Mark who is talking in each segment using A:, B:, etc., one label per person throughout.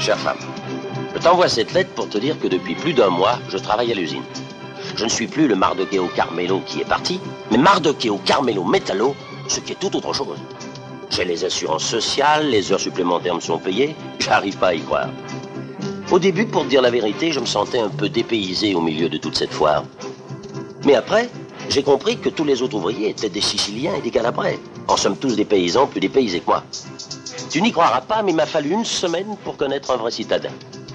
A: chère femme, je t'envoie cette lettre pour te dire que depuis plus d'un mois, je travaille à l'usine. Je ne suis plus le Mardocheo Carmelo qui est parti, mais Mardocheo Carmelo Metallo, ce qui est tout autre chose. J'ai les assurances sociales, les heures supplémentaires me sont payées, j'arrive pas à y croire. Au début, pour te dire la vérité, je me sentais un peu dépaysé au milieu de toute cette foire. Mais après, j'ai compris que tous les autres ouvriers étaient des Siciliens et des Calabrais. En somme tous des paysans plus dépaysés que moi. Tu n'y croiras pas, mais il m'a fallu une semaine pour connaître un vrai citadin.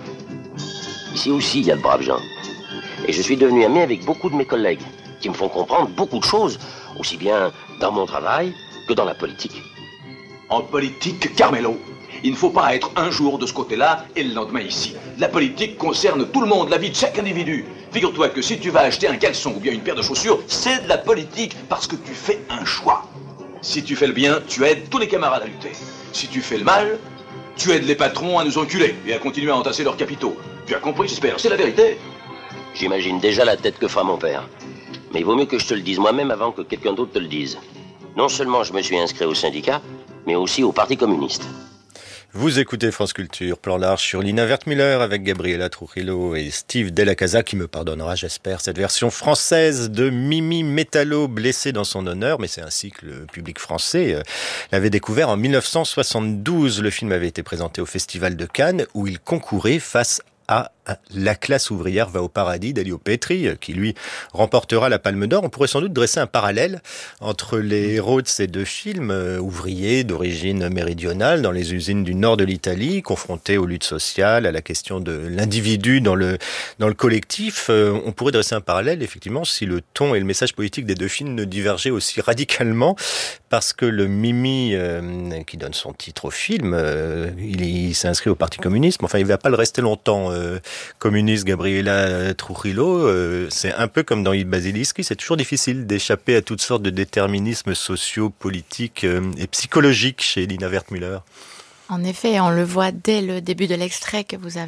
A: Ici aussi, il y a de braves gens. Et je suis devenu ami avec beaucoup de mes collègues, qui me font comprendre beaucoup de choses, aussi bien dans mon travail que dans la politique.
B: En politique, Carmelo, il ne faut pas être un jour de ce côté-là et le lendemain ici. La politique concerne tout le monde, la vie de chaque individu. Figure-toi que si tu vas acheter un caleçon ou bien une paire de chaussures, c'est de la politique parce que tu fais un choix. Si tu fais le bien, tu aides tous les camarades à lutter. Si tu fais le mal, tu aides les patrons à nous enculer et à continuer à entasser leurs capitaux. Tu as compris, j'espère, c'est la vérité.
A: J'imagine déjà la tête que fera mon père. Mais il vaut mieux que je te le dise moi-même avant que quelqu'un d'autre te le dise. Non seulement je me suis inscrit au syndicat, mais aussi au Parti communiste.
C: Vous écoutez France Culture, plan large sur Lina Wertmüller avec Gabriela Trujillo et Steve Della Casa qui me pardonnera, j'espère, cette version française de Mimi Metallo, blessé dans son honneur, mais c'est ainsi que le public français l'avait découvert en 1972. Le film avait été présenté au Festival de Cannes où il concourait face à La classe ouvrière va au paradis d'Elio Petri, qui lui remportera la Palme d'Or. On pourrait sans doute dresser un parallèle entre les héros de ces deux films, ouvriers d'origine méridionale dans les usines du nord de l'Italie, confrontés aux luttes sociales, à la question de l'individu dans le collectif. On pourrait dresser un parallèle, effectivement, si le ton et le message politique des deux films ne divergeaient aussi radicalement, parce que le Mimi, qui donne son titre au film, il s'est inscrit au Parti communiste, mais enfin, il ne va pas le rester longtemps. Communiste Gabriela Trujillo, c'est un peu comme dans I Basiliski, c'est toujours difficile d'échapper à toutes sortes de déterminismes sociaux, politiques et psychologiques chez Lina Wertmüller.
D: En effet, on le voit dès le début de l'extrait que vous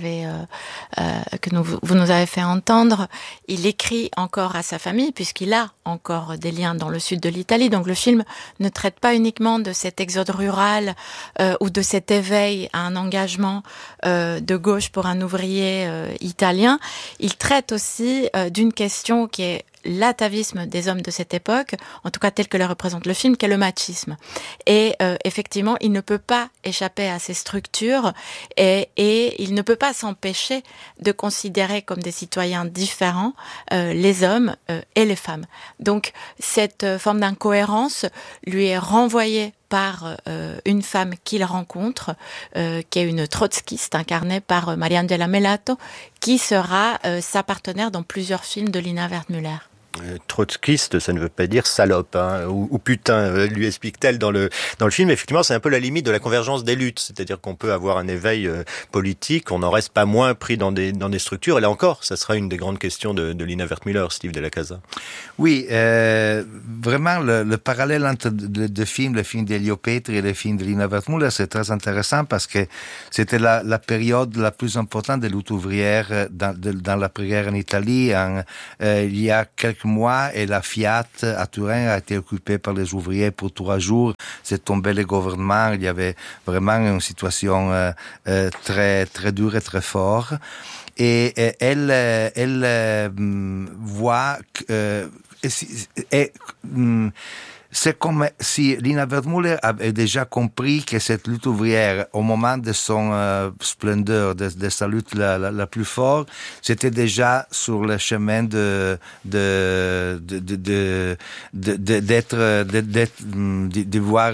D: nous avez fait entendre. Il écrit encore à sa famille puisqu'il a encore des liens dans le sud de l'Italie. Donc le film ne traite pas uniquement de cet exode rural ou de cet éveil à un engagement de gauche pour un ouvrier italien. Il traite aussi d'une question qui est l'atavisme des hommes de cette époque, en tout cas tel que le représente le film, qu'est le machisme. Et effectivement, il ne peut pas échapper à ces structures et il ne peut pas s'empêcher de considérer comme des citoyens différents les hommes et les femmes. Donc, cette forme d'incohérence lui est renvoyée par une femme qu'il rencontre, qui est une trotskiste incarnée par Mariangela Melato, qui sera sa partenaire dans plusieurs films de Lina Wertmüller.
C: Trotskiste, ça ne veut pas dire salope, ou putain, lui explique-t-elle dans le film. Effectivement, c'est un peu la limite de la convergence des luttes, c'est-à-dire qu'on peut avoir un éveil politique, on n'en reste pas moins pris dans des structures. Et là encore, ça sera une des grandes questions de Lina Wertmüller, Steve Della Casa.
E: Oui, vraiment, le parallèle entre le film d'Elio Petri et le film de Lina Wertmüller, c'est très intéressant parce que c'était la période la plus importante des luttes ouvrières dans l'après-guerre en Italie. Il y a quelques mois, et la Fiat à Turin a été occupée par les ouvriers pour 3 jours. C'est tombé le gouvernement. Il y avait vraiment une situation très très dure et très forte. Et elle voit c'est comme si Lina Wertmüller avait déjà compris que cette lutte ouvrière, au moment de son splendeur, de sa lutte la plus forte, c'était déjà sur le chemin de voir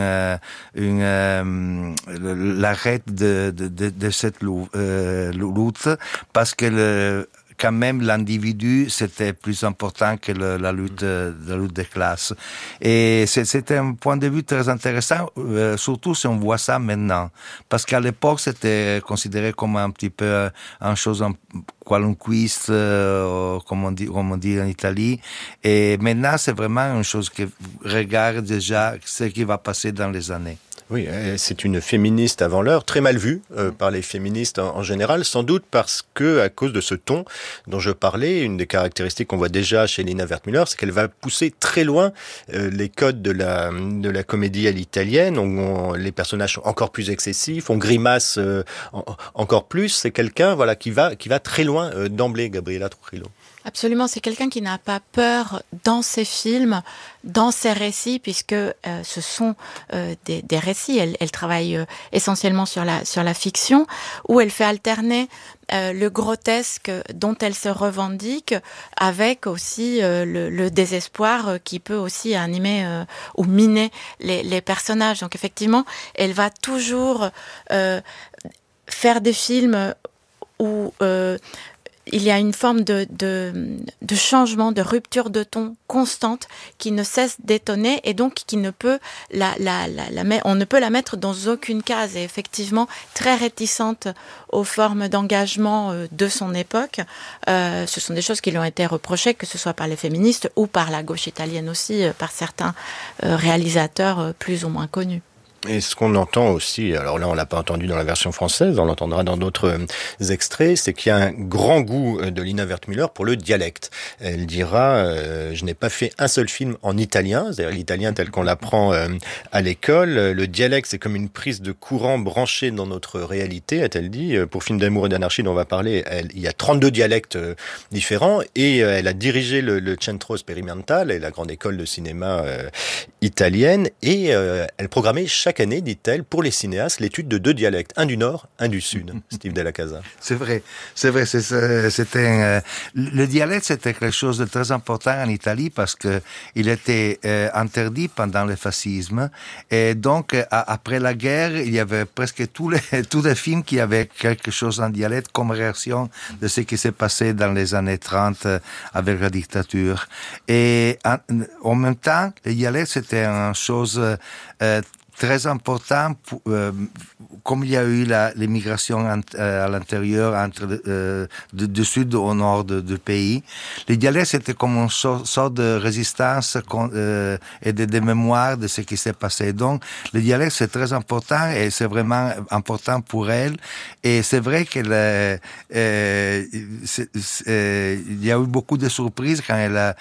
E: l'arrêt de cette lutte, parce que quand même, l'individu, c'était plus important que la lutte des classes. Et c'était un point de vue très intéressant, surtout si on voit ça maintenant. Parce qu'à l'époque, c'était considéré comme un petit peu une chose qualunquiste, comme on dit en Italie. Et maintenant, c'est vraiment une chose qui regarde déjà ce qui va passer dans les années.
C: Oui, c'est une féministe avant l'heure, très mal vue par les féministes en général, sans doute parce que, à cause de ce ton dont je parlais, une des caractéristiques qu'on voit déjà chez Lina Wertmüller, c'est qu'elle va pousser très loin les codes de la comédie à l'italienne. Les personnages sont encore plus excessifs, on grimace encore plus. C'est quelqu'un, voilà, qui va très loin d'emblée, Gabriela Trujillo.
D: Absolument, c'est quelqu'un qui n'a pas peur dans ses films, dans ses récits, puisque ce sont des récits. Elle travaille essentiellement sur la fiction, où elle fait alterner le grotesque dont elle se revendique avec aussi le désespoir qui peut aussi animer ou miner les personnages. Donc effectivement, elle va toujours faire des films où il y a une forme de changement, de rupture de ton constante qui ne cesse d'étonner et donc qui ne peut on ne peut la mettre dans aucune case. Et effectivement, très réticente aux formes d'engagement de son époque. Ce sont des choses qui lui ont été reprochées, que ce soit par les féministes ou par la gauche italienne aussi, par certains réalisateurs plus ou moins connus.
C: Et ce qu'on entend aussi, alors là on l'a pas entendu dans la version française, on l'entendra dans d'autres extraits, c'est qu'il y a un grand goût de Lina Wertmüller pour le dialecte. Elle dira je n'ai pas fait un seul film en italien, c'est-à-dire l'italien tel qu'on l'apprend à l'école. Le dialecte, c'est comme une prise de courant branchée dans notre réalité, a-t-elle dit. Pour Film d'amour et d'anarchie dont on va parler, il y a 32 dialectes différents et elle a dirigé le Centro Sperimentale, la grande école de cinéma italienne, et elle programmait chaque année, dit-elle, pour les cinéastes, l'étude de 2 dialectes, un du Nord, un du Sud. Steve Della Casa.
E: C'est vrai. Le dialecte, c'était quelque chose de très important en Italie parce que il était interdit pendant le fascisme. Et donc, après la guerre, il y avait presque tous les films qui avaient quelque chose en dialecte comme réaction de ce qui s'est passé dans les années 30 avec la dictature. Et en même temps, le dialecte, c'était une chose très important, comme il y a eu l'émigration à l'intérieur du sud au nord du pays. Les dialectes, c'était comme une sorte de résistance et de mémoire de ce qui s'est passé. Donc, le dialecte, c'est très important et c'est vraiment important pour elle. Et c'est vrai qu'il y a eu beaucoup de surprises quand elle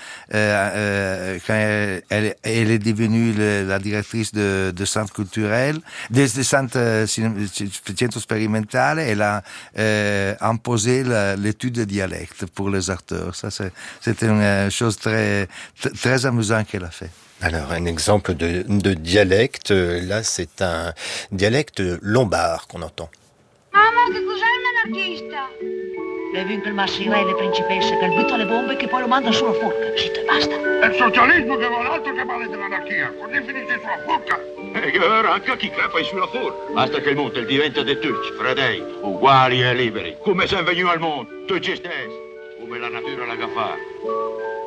E: est devenue la directrice de centre culturel, des centres sperimentale, elle a imposé l'étude de dialecte pour les acteurs. Ça, c'était une chose très, très amusante qu'elle a fait.
C: Alors, un exemple de dialecte, là, c'est un dialecte lombard qu'on entend.
F: Mamma, che cos'è un anarchista? Le vinc il massire e le principesse che butta le bombe e che poi lo manda sulla forca. Zitto e basta.
G: È il socialismo che vuole altro che male dell'anarchia. Così finisce sulla forca.
H: E ora anche chi crepa è sulla forca. Basta che il mondo diventa di tutti, fredei, uguali e liberi. Come sei venuto al mondo, tutti stessi. Come la natura l'ha fatto.